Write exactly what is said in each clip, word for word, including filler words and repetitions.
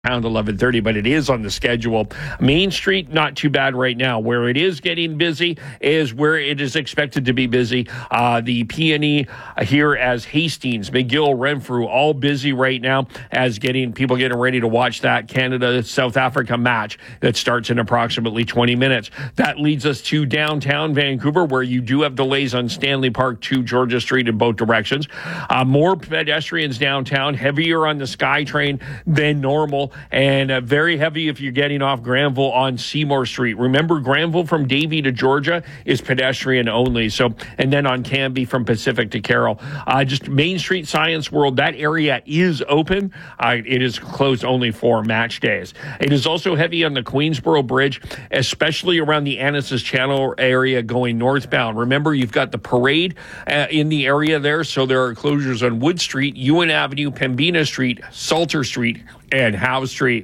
around eleven thirty, but it is on the schedule. Main Street, not too bad right now. Where it is getting busy is where it is expected to be busy. Uh, the P and E here as Hastings, McGill, Renfrew, all busy right now as getting people getting ready to watch that Canada-South Africa match that starts in approximately twenty minutes. That leads us to downtown Vancouver, where you do have delays on Stanley Park to Georgia Street in both directions. Uh, more pedestrians downtown, heavier on the SkyTrain than normal. And uh, very heavy if you're getting off Granville on Seymour Street. Remember, Granville from Davie to Georgia is pedestrian only. So, and then on Canby from Pacific to Carroll. Uh, just Main Street Science World, that area is open. Uh, it is closed only for match days. It is also heavy on the Queensboro Bridge, especially around the Annis's Channel area going northbound. Remember, you've got the parade uh, in the area there, so there are closures on Wood Street, Ewan Avenue, Pembina Street, Salter Street, and Howe Street.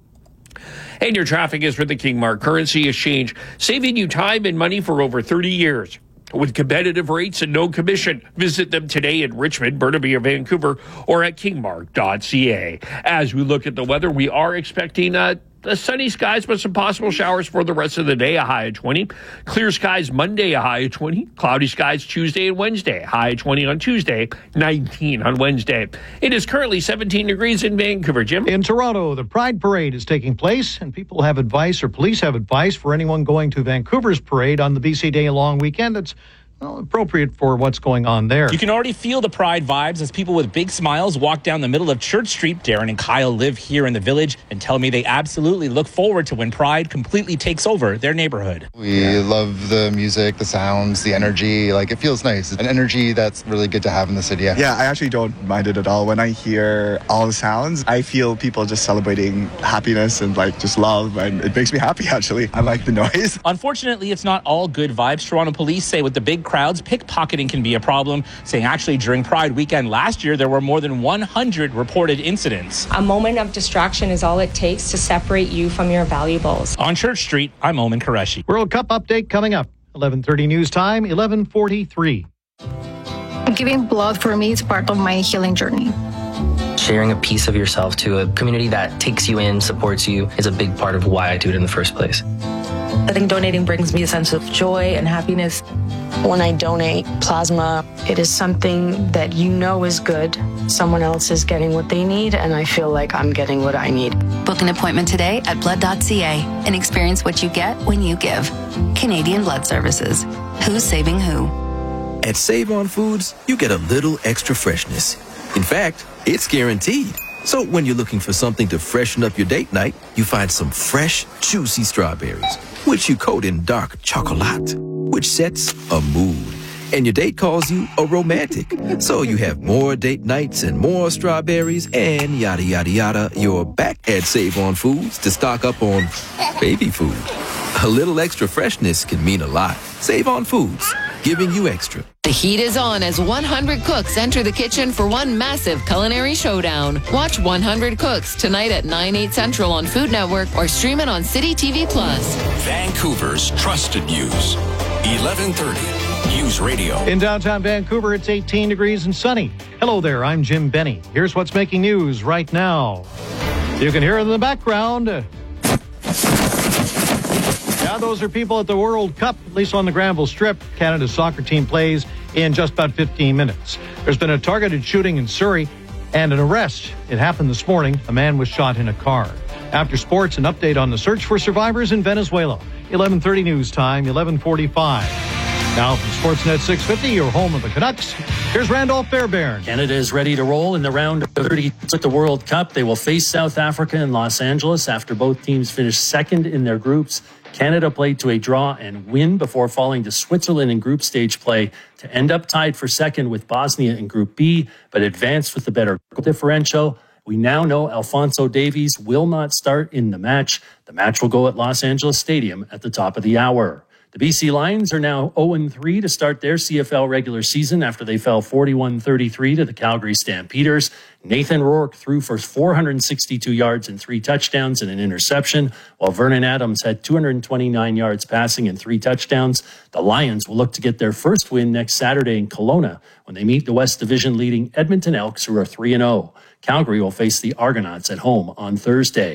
And your traffic is for the Kingmark Currency Exchange, saving you time and money for over thirty years. With competitive rates and no commission, visit them today in Richmond, Burnaby, or Vancouver, or at kingmark dot c a. As we look at the weather, we are expecting uh, sunny skies, but some possible showers for the rest of the day, a high of twenty. Clear skies Monday, a high of twenty. Cloudy skies Tuesday and Wednesday, high of twenty on Tuesday, nineteen on Wednesday. It is currently seventeen degrees in Vancouver. Jim? In Toronto, the Pride Parade is taking place, and people have advice, or police have advice, for anyone going to Vancouver's parade on the B C Day long weekend. It's well, appropriate for what's going on there. You can already feel the Pride vibes as people with big smiles walk down the middle of Church Street. Darren and Kyle live here in the village and tell me they absolutely look forward to when Pride completely takes over their neighborhood. We yeah. love the music, the sounds, the energy. Like, it feels nice. An energy that's really good to have in the city. Yeah. yeah, I actually don't mind it at all. When I hear all the sounds, I feel people just celebrating happiness and like just love, and it makes me happy, actually. I like the noise. Unfortunately, it's not all good vibes. Toronto police say with the big crowds, pickpocketing can be a problem, saying actually during Pride weekend last year, there were more than one hundred reported incidents. A moment of distraction is all it takes to separate you from your valuables. On Church Street, I'm Omen Qureshi. World Cup update coming up. eleven thirty news time, eleven forty-three. Giving blood for me is part of my healing journey. Sharing a piece of yourself to a community that takes you in, supports you, is a big part of why I do it in the first place. I think donating brings me a sense of joy and happiness. When I donate plasma, it is something that you know is good. Someone else is getting what they need, and I feel like I'm getting what I need. Book an appointment today at blood dot c a and experience what you get when you give. Canadian Blood Services. Who's saving who? At Save On Foods, you get a little extra freshness. In fact, it's guaranteed. So when you're looking for something to freshen up your date night, you find some fresh, juicy strawberries, which you coat in dark chocolate, which sets a mood. And your date calls you a romantic. So you have more date nights and more strawberries and yada, yada, yada. You're back at Save On Foods to stock up on baby food. A little extra freshness can mean a lot. Save On Foods, giving you extra. The heat is on as one hundred cooks enter the kitchen for one massive culinary showdown. Watch one hundred Cooks tonight at nine, eight Central on Food Network or stream it on City T V Plus. Vancouver's trusted news. eleven thirty News Radio. In downtown Vancouver, it's eighteen degrees and sunny. Hello there, I'm Jim Benny. Here's what's making news right now. You can hear it in the background. Now, those are people at the World Cup, at least on the Granville Strip. Canada's soccer team plays in just about fifteen minutes. There's been a targeted shooting in Surrey and an arrest. It happened this morning. A man was shot in a car. After sports, an update on the search for survivors in Venezuela. eleven thirty news time, eleven forty-five. Now from Sportsnet six fifty, your home of the Canucks, here's Randolph Fairbairn. Canada is ready to roll in the round of thirty at the World Cup. They will face South Africa in Los Angeles after both teams finished second in their groups. Canada played to a draw and win before falling to Switzerland in group stage play to end up tied for second with Bosnia in Group B, but advanced with the better goal differential. We now know Alphonso Davies will not start in the match. The match will go at Los Angeles Stadium at the top of the hour. The B C Lions are now oh and three to start their C F L regular season after they fell forty-one thirty-three to the Calgary Stampeders. Nathan Rourke threw for four hundred sixty-two yards and three touchdowns and an interception, while Vernon Adams had two hundred twenty-nine yards passing and three touchdowns. The Lions will look to get their first win next Saturday in Kelowna when they meet the West Division leading Edmonton Elks, who are three and oh. Calgary will face the Argonauts at home on Thursday.